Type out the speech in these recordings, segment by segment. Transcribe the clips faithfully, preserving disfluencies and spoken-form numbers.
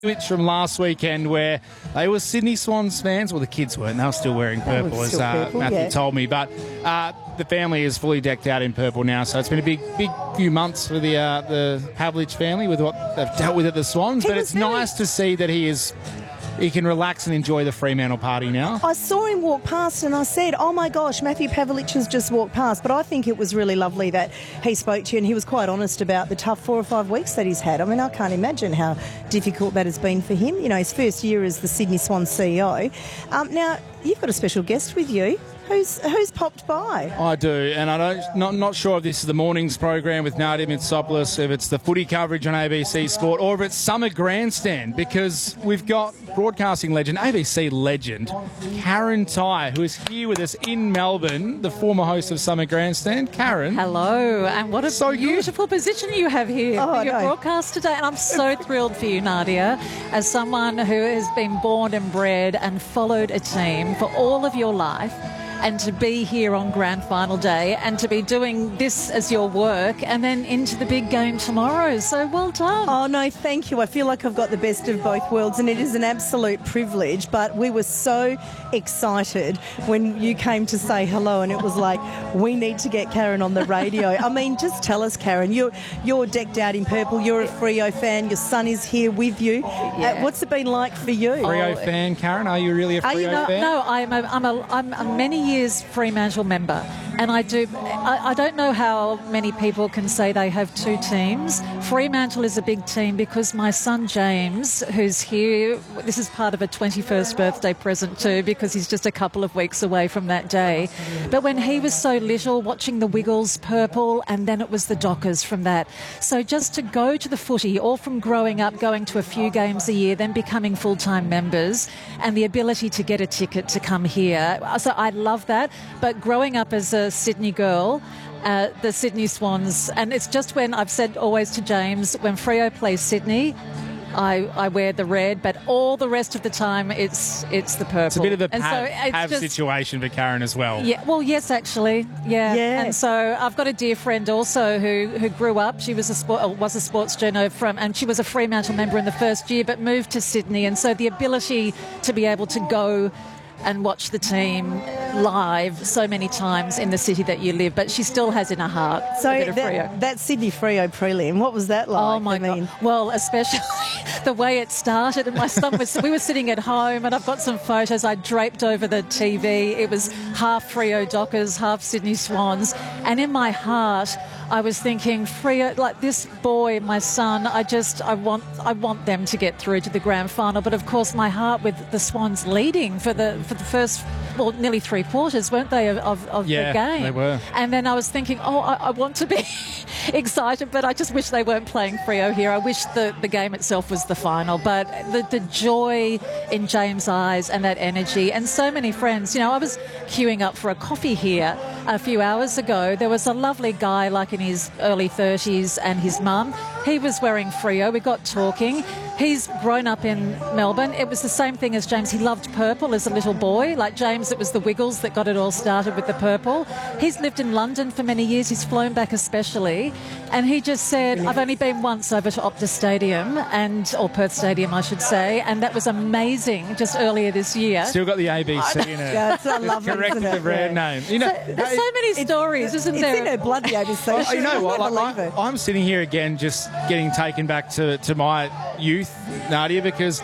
It's from last weekend where they were Sydney Swans fans. Well, the kids weren't. They were still wearing purple, as uh, purple, Matthew yeah. told me. But uh, the family is fully decked out in purple now. So it's been a big, big few months for the uh, the Pavlich family with what they've dealt with at the Swans. He but it's very... nice to see that he is... He can relax and enjoy the Fremantle party now. I saw him walk past and I said, oh my gosh, Matthew Pavlich has just walked past. But I think it was really lovely that he spoke to you and he was quite honest about the tough four or five weeks that he's had. I mean, I can't imagine how difficult that has been for him. You know, his first year as the Sydney Swans C E O. Um, now, you've got a special guest with you. Who's who's popped by? I do, and I don't not not sure if this is the morning's program with Nadia Mitsopoulos, if it's the footy coverage on A B C Sport, or if it's Summer Grandstand, because we've got broadcasting legend, A B C legend, Karen Tighe, who is here with us in Melbourne, the former host of Summer Grandstand. Karen. Hello, and what a so beautiful good. position you have here oh, for your no. broadcast today. And I'm so thrilled for you, Nadia, as someone who has been born and bred and followed a team for all of your life. And to be here on Grand Final Day and to be doing this as your work and then into the big game tomorrow. So well done. Oh, no, thank you. I feel like I've got the best of both worlds and it is an absolute privilege. But we were so excited when you came to say hello and it was like, we need to get Karen on the radio. I mean, just tell us, Karen, you're, you're decked out in purple. You're a Freo fan. Your son is here with you. Yeah. Uh, what's it been like for you? Freo oh, fan, Karen? Are you really a Freo you know, fan? No, I'm a, I'm a, I'm a many years Fremantle member, and I do I, I don't know how many people can say they have two teams. Fremantle is a big team because my son James, who's here, this is part of a twenty-first birthday present too, because he's just a couple of weeks away from that day. But when he was so little, watching the Wiggles purple, and then it was the Dockers from that. So just to go to the footy, all from growing up, going to a few games a year, then becoming full-time members, and the ability to get a ticket to come here. So I love that. But growing up as a Sydney girl, uh, the Sydney Swans, and it's just when I've said always to James, when Freo plays Sydney, I, I wear the red, but all the rest of the time it's it's the purple. It's a bit of a and Pav, so Pav just, situation for Karen as well. Yeah, well, yes, actually, yeah. yeah. And so I've got a dear friend also who, who grew up. She was a sport, was a sports journo from, and she was a Fremantle member in the first year, but moved to Sydney, and so the ability to be able to go and watch the team live so many times in the city that you live, but she still has in her heart so a bit of that, Freo. that Sydney Freo prelim, what was that like? Oh my I mean... God. Well, especially the way it started, and my son was, we were sitting at home and I've got some photos I draped over the T V. It was half Freo Dockers, half Sydney Swans, and in my heart I was thinking, Freo, like this boy, my son, I just, I want I want them to get through to the grand final. But of course my heart with the Swans leading for the for the first, well, nearly three quarters, weren't they, of, of, of yeah, the game? They were. And then I was thinking, oh, I, I want to be excited, but I just wish they weren't playing Freo here. I wish the, the game itself was the final. But the, the joy in James' eyes and that energy, and so many friends. You know, I was queuing up for a coffee here a few hours ago. There was a lovely guy, like in his early thirties, and his mum. He was wearing Freo. We got talking. He's grown up in Melbourne. It was the same thing as James. He loved purple as a little boy. Like James, it was the Wiggles that got it all started with the purple. He's lived in London for many years. He's flown back especially. And he just said, I've only been once over to Optus Stadium, and or Perth Stadium, I should say, and that was amazing just earlier this year. Still got the A B C in it. Yeah, it's not lovely. Corrected the brand name. You know, so, there's so many stories, isn't it's there? It's in her blood, the A B C. Well, you know what? Like, I, I'm sitting here again just getting taken back to, to my youth, Nadia, because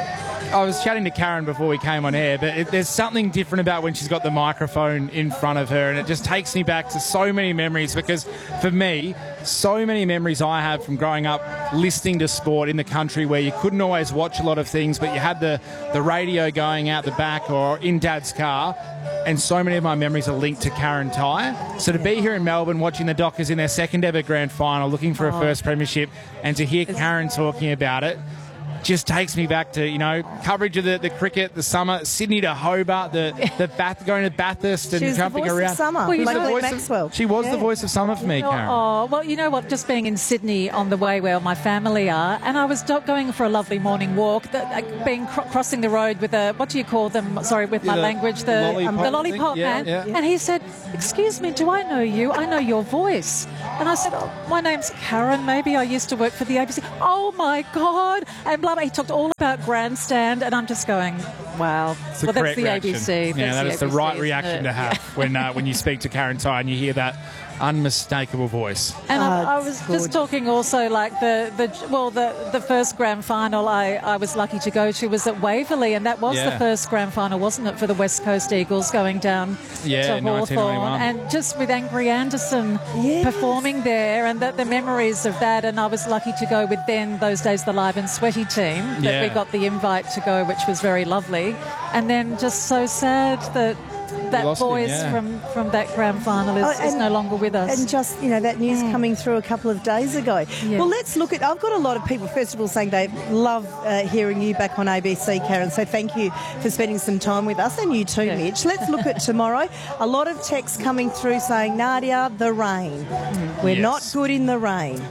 I was chatting to Karen before we came on air, but it, there's something different about when she's got the microphone in front of her, and it just takes me back to so many memories, because for me, so many memories I have from growing up listening to sport in the country where you couldn't always watch a lot of things, but you had the, the radio going out the back or in Dad's car, and so many of my memories are linked to Karen Tighe. So to be here in Melbourne watching the Dockers in their second ever grand final, looking for a first premiership, and to hear Karen talking about it, just takes me back to, you know, coverage of the, the cricket, the summer, Sydney to Hobart, the the Bath, going to Bathurst and she was jumping the voice around. Of summer. Well, like know, Glenn Maxwell. Of, she was yeah. the voice of summer for me, Karen. Oh, well, you know what? Just being in Sydney on the way where my family are, and I was do- going for a lovely morning walk, the, uh, being cr- crossing the road with a, what do you call them? Sorry, with my the, language, the the lollipop, um, the lollipop yeah, man. Yeah. And he said, "Excuse me, do I know you? I know your voice." And I said, oh, "My name's Karen. Maybe I used to work for the A B C." Oh my God! And love it. He talked all about grandstand, and I'm just going, wow. It's the well, that's correct the reaction. A B C. Yeah, That's that the is the A B C, right isn't reaction it? to have when uh, when you speak to Karen Ty and you hear that unmistakable voice. And Oh, I, I it's was good. just talking also like the, the well the, the first grand final I, I was lucky to go to was at Waverley, and that was Yeah. the first grand final, wasn't it, for the West Coast Eagles going down Yeah, to nineteen Hawthorn, ninety-one. and just with Angry Anderson Yes. performing there, and the, the memories of that. And I was lucky to go with then those days the Live and Sweaty team that Yeah. we got the invite to go, which was very lovely, and then just so sad that that lost him, voice yeah. from, from that grand final is, Oh, is and- no longer with us. And just, you know, that news coming through a couple of days ago. Yeah. Well, let's look at, I've got a lot of people, first of all, saying they love uh, hearing you back on A B C, Karen, so thank you for spending some time with us, and you too, Yeah. Mitch. Let's look at tomorrow. A lot of texts coming through saying, Nadia, the rain. We're Yes. not good in the rain.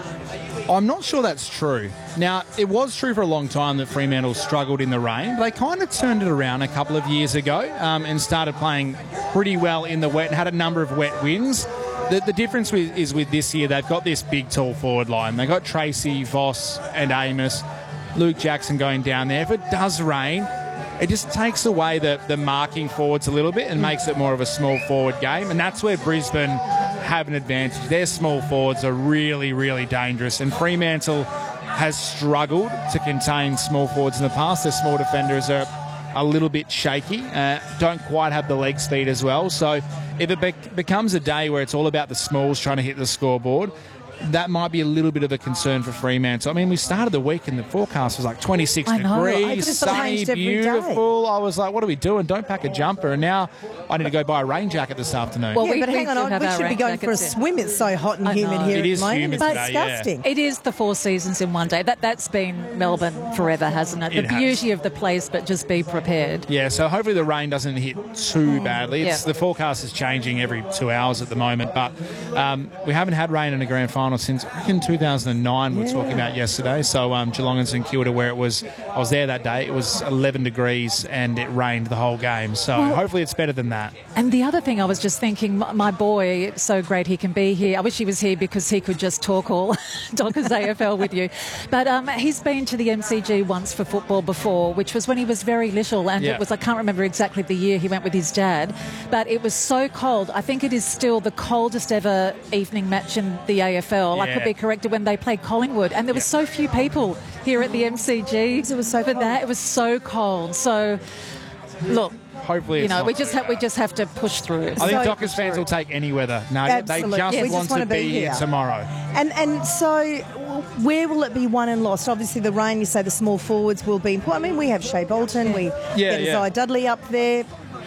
I'm not sure that's true. Now, it was true for a long time that Fremantle struggled in the rain, but they kind of turned it around a couple of years ago um, and started playing pretty well in the wet and had a number of wet wins. The, the difference with, is with this year, they've got this big, tall forward line. They've got Tracy, Voss and Amos, Luke Jackson going down there. If it does rain, it just takes away the, the marking forwards a little bit and makes it more of a small forward game. And that's where Brisbane have an advantage. Their small forwards are really, really dangerous. And Fremantle has struggled to contain small forwards in the past. Their small defenders are a little bit shaky, uh, don't quite have the leg speed as well. So if it be- becomes a day where it's all about the smalls trying to hit the scoreboard, that might be a little bit of a concern for Fremantle. I mean, we started the week and the forecast was like twenty-six I know. It degrees, just sunny, changed every day. beautiful. I was like, what are we doing? Don't pack a jumper. And now I need to go buy a rain jacket this afternoon. Well, yeah, we- but we hang on, do I- have we our should be rain going for a jackets in. swim. It's so hot and I humid know. here It at is the moment. humid It's today, yeah. disgusting. It is the four seasons in one day. That, that's been Melbourne forever, hasn't it? It the has. beauty of the place, but just be prepared. Yeah, so hopefully the rain doesn't hit too badly. It's, Yeah. The forecast is changing every two hours at the moment, but um, we haven't had rain in a grand final since I reckon two thousand nine. We were talking about yesterday. So um, Geelong and St Kilda, where it was, I was there that day. It was eleven degrees and it rained the whole game. So Well- hopefully it's better than that. And the other thing I was just thinking, my, my boy, it's so great he can be here. I wish he was here because he could just talk all Dockers A F L with you. But um, he's been to the M C G once for football before, which was when he was very little, and Yeah. it was, I can't remember exactly the year he went with his dad, but it was so cold. I think it is still the coldest ever evening match in the A F L. I Yeah. could be corrected, when they played Collingwood, and there were so few people here at the M C G. It was so for cold. that. It was so cold. So, look, Hopefully you it's know, not we just too have we bad. just have to push through. I think So- Dockers fans will take any weather. No, they Absolutely. just Yes. We want just to wanna be, be here here. tomorrow. And and so where will it be won and lost? Obviously the rain, you say the small forwards will be important. I mean, we have Shea Bolton, we Yeah, get yeah. Isaiah Dudley up there.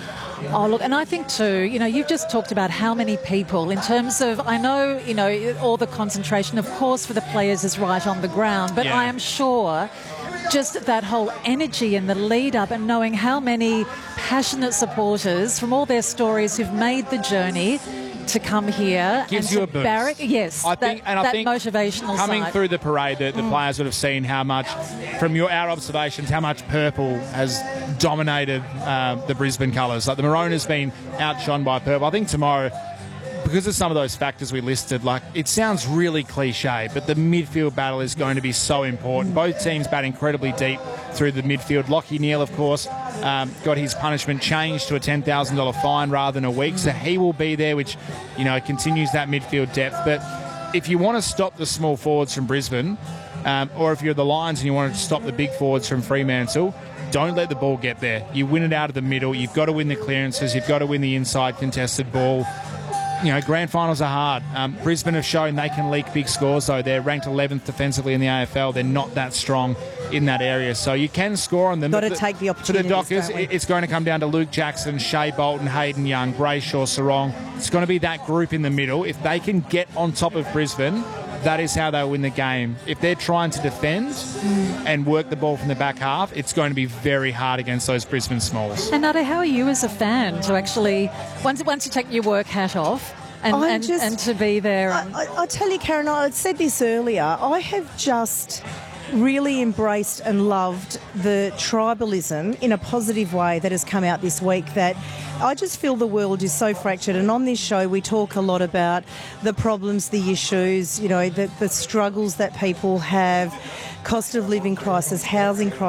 Oh, look, and I think too, you know, you've just talked about how many people, in terms of, I know, you know, all the concentration, of course, for the players is right on the ground, but Yeah. I am sure just that whole energy and the lead up, and knowing how many passionate supporters from all their stories who've made the journey to come here Gives and you to a boost. barrack, yes, I that, think, and I that think motivational coming side. through the parade, the, the players would have seen how much, from your our observations, how much purple has dominated uh, the Brisbane colours. Like the maroon has been outshone by purple. I think tomorrow, because of some of those factors we listed, like it sounds really cliche, but the midfield battle is going to be so important. Both teams bat incredibly deep through the midfield. Lachie Neale, of course, um, got his punishment changed to a ten thousand dollars fine rather than a week, so he will be there, which, you know, continues that midfield depth. But if you want to stop the small forwards from Brisbane, um, or if you're the Lions and you want to stop the big forwards from Fremantle, don't let the ball get there. You win it out of the middle. You've got to win the clearances. You've got to win the inside contested ball. You know, grand finals are hard. Um, Brisbane have shown they can leak big scores, though. They're ranked eleventh defensively in the A F L. They're not that strong in that area. So you can score on them. Got to But take the For opportunities, the Dockers, don't we? it's going to come down to Luke Jackson, Shea Bolton, Hayden Young, Brayshaw, Sarong. It's going to be that group in the middle. If they can get on top of Brisbane, that is how they'll win the game. If they're trying to defend and work the ball from the back half, it's going to be very hard against those Brisbane smalls. And Nada, how are you as a fan to actually, once once you take your work hat off and, I'm and, just- and to be there? And, I, I, I tell you, Karen, I said this earlier, I have just really embraced and loved the tribalism in a positive way that has come out this week, that I just feel the world is so fractured. And on this show we talk a lot about the problems, the issues, you know, the, the struggles that people have, cost of living crisis, housing crisis.